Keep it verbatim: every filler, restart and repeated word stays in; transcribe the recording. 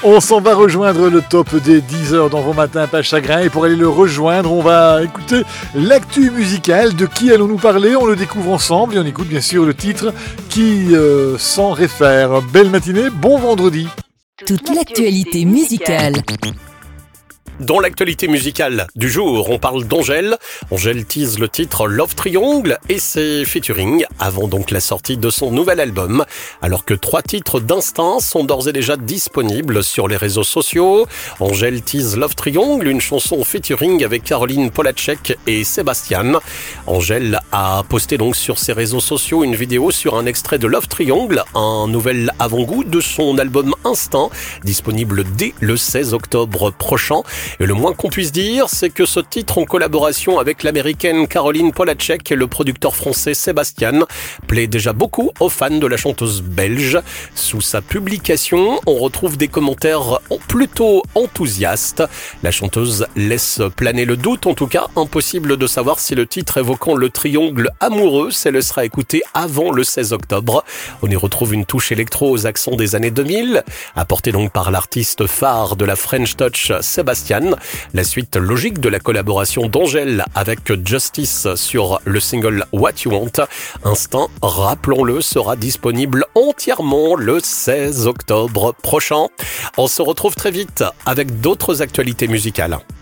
On s'en va rejoindre le top des dix heures dans vos matins pas chagrin. Et pour aller le rejoindre, on va écouter l'actu musicale. De qui allons-nous parler? On le découvre ensemble et on écoute bien sûr le titre qui euh, s'en réfère. Belle matinée, bon vendredi. Toute l'actualité musicale. Dans l'actualité musicale du jour, on parle d'Angèle. Angèle tease le titre Love Triangle et ses featuring avant donc la sortie de son nouvel album. Alors que trois titres d'instinct sont d'ores et déjà disponibles sur les réseaux sociaux. Angèle tease Love Triangle, une chanson featuring avec Caroline Polachek et Sébastien. Angèle a posté donc sur ses réseaux sociaux une vidéo sur un extrait de Love Triangle, un nouvel avant-goût de son album Instinct, disponible dès le seize octobre prochain. Et le moins qu'on puisse dire, c'est que ce titre en collaboration avec l'américaine Caroline Polachek et le producteur français Sébastien plaît déjà beaucoup aux fans de la chanteuse belge. Sous sa publication, on retrouve des commentaires plutôt enthousiastes. La chanteuse laisse planer le doute, en tout cas impossible de savoir si le titre évoquant le triangle amoureux se laissera écouter avant le seize octobre. On y retrouve une touche électro aux accents des années deux mille, apportée donc par l'artiste phare de la French Touch Sébastien. La suite logique de la collaboration d'Angèle avec Justice sur le single What You Want. Instinct, rappelons-le, sera disponible entièrement le seize octobre prochain. On se retrouve très vite avec d'autres actualités musicales.